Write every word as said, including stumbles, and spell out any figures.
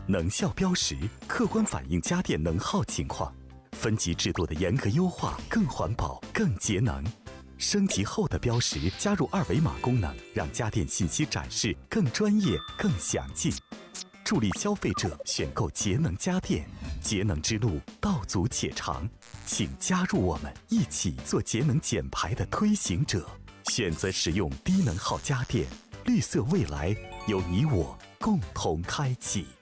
能效标识客观反映家电能耗情况，分级制度的严格优化更环保、更节能。升级后的标识加入二维码功能，让家电信息展示更专业、更详尽，助力消费者选购节能家电。节能之路道阻且长，请加入我们，一起做节能减排的推行者。选择使用低能耗家电，绿色未来由你我共同开启。